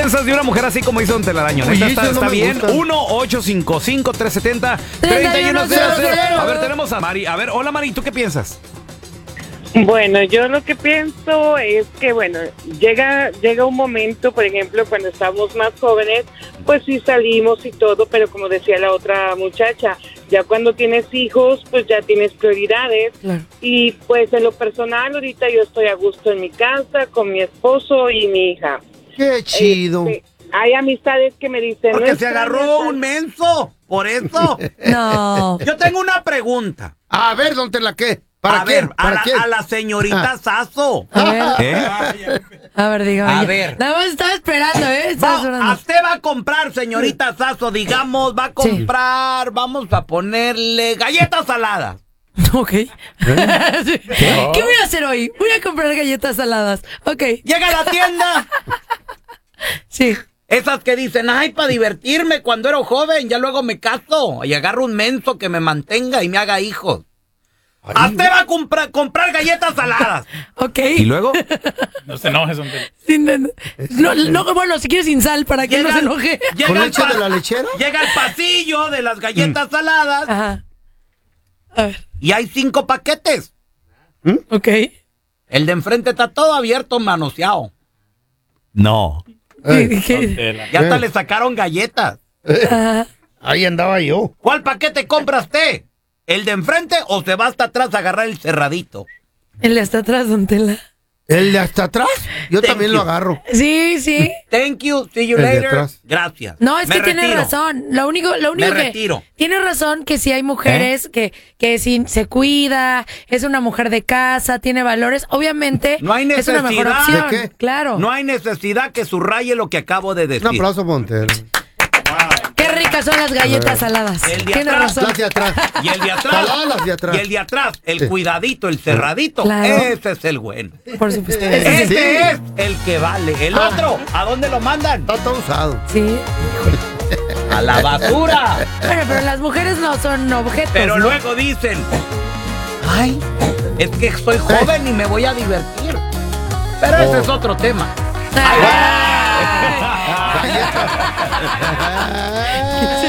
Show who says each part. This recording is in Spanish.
Speaker 1: piensas de una mujer así como hizo Don Telaraño?
Speaker 2: Uy,
Speaker 1: ¿Está
Speaker 2: eso no me
Speaker 1: bien?
Speaker 2: gusta.
Speaker 1: 1-855-370-3100. A ver, tenemos a Mari. A ver, hola Mari, ¿tú qué piensas?
Speaker 3: Bueno, yo lo que pienso es que, bueno, llega un momento, por ejemplo, cuando estamos más jóvenes, pues sí salimos y todo, pero como decía la otra muchacha, ya cuando tienes hijos, pues ya tienes prioridades.
Speaker 4: Claro.
Speaker 3: Y pues en lo personal, ahorita yo estoy a gusto en mi casa, con mi esposo y mi hija.
Speaker 2: Qué chido.
Speaker 3: Hay amistades que me dicen...
Speaker 5: Porque
Speaker 3: "No
Speaker 5: se
Speaker 3: extrañas
Speaker 5: agarró
Speaker 3: a-".
Speaker 5: un menso. Por eso.
Speaker 4: No.
Speaker 5: Yo tengo una pregunta.
Speaker 2: A ver, ¿dónde la qué? ¿Para
Speaker 5: a
Speaker 2: quién?
Speaker 5: ver,
Speaker 2: ¿Para quién?
Speaker 5: a la señorita Sasso.
Speaker 4: A ver.
Speaker 1: ¿Eh?
Speaker 4: A ver, dígame.
Speaker 5: A ver.
Speaker 4: Nada más estaba esperando, Estaba esperando.
Speaker 5: Usted va a comprar, señorita Sasso, digamos, va a comprar, vamos a ponerle galletas saladas.
Speaker 4: Ok. Sí. ¿Qué voy a hacer hoy? Voy a comprar galletas saladas. Ok.
Speaker 5: Llega a la tienda.
Speaker 4: Sí.
Speaker 5: Esas que dicen, ay, para divertirme cuando era joven, ya luego me caso y agarro un menso que me mantenga y me haga hijos. Usted va a comprar galletas saladas.
Speaker 4: Ok.
Speaker 1: ¿Y luego?
Speaker 6: No se enojes, hombre.
Speaker 4: No, bueno, si quieres sin sal, para que no se enoje.
Speaker 2: ¿Con leche de la lechera?
Speaker 5: Llega al pasillo de las galletas saladas.
Speaker 4: Ajá. A ver.
Speaker 5: Y hay 5 paquetes.
Speaker 4: Ok.
Speaker 5: El de enfrente está todo abierto, manoseado.
Speaker 1: No.
Speaker 4: ¿Qué?
Speaker 5: Ya hasta le sacaron galletas.
Speaker 4: Ajá.
Speaker 2: Ahí andaba yo.
Speaker 5: ¿Cuál paquete compra usted? ¿El de enfrente o se va hasta atrás a agarrar el cerradito?
Speaker 4: El de hasta atrás, don Tela.
Speaker 2: ¿El de hasta atrás? Yo
Speaker 5: Thank
Speaker 2: también
Speaker 5: you.
Speaker 2: lo agarro.
Speaker 4: Sí, sí.
Speaker 5: Thank you, see you
Speaker 2: El de
Speaker 5: later.
Speaker 2: atrás.
Speaker 5: Gracias.
Speaker 4: No, es
Speaker 5: Me
Speaker 4: que tiene
Speaker 5: retiro.
Speaker 4: razón. Lo único
Speaker 5: Me
Speaker 4: que
Speaker 5: retiro.
Speaker 4: tiene razón que si hay mujeres que si se cuida, es una mujer de casa, tiene valores, obviamente
Speaker 5: No hay
Speaker 4: es una mejor
Speaker 5: necesidad.
Speaker 4: opción.
Speaker 2: ¿De qué?
Speaker 4: Claro.
Speaker 5: No hay necesidad que subraye lo que acabo de decir.
Speaker 2: Un aplauso, Montero.
Speaker 4: Qué ricas son las galletas saladas.
Speaker 5: El de
Speaker 4: Tiene
Speaker 5: atrás.
Speaker 4: razón.
Speaker 2: Las de atrás.
Speaker 5: Y el de atrás.
Speaker 2: Saladas las de atrás.
Speaker 5: Y el de atrás, el
Speaker 2: Sí.
Speaker 5: cuidadito, el cerradito.
Speaker 4: Claro.
Speaker 5: Ese es el bueno.
Speaker 4: Por supuesto.
Speaker 5: Ese
Speaker 2: Sí.
Speaker 5: es el que vale. El otro, ¿a dónde lo mandan?
Speaker 2: Está todo usado.
Speaker 4: Sí.
Speaker 5: A la basura.
Speaker 4: Bueno, pero las mujeres no son objetos.
Speaker 5: Pero
Speaker 4: ¿no?
Speaker 5: luego dicen, ay, es que soy joven y me voy a divertir. Pero ese es otro tema.
Speaker 4: Ay.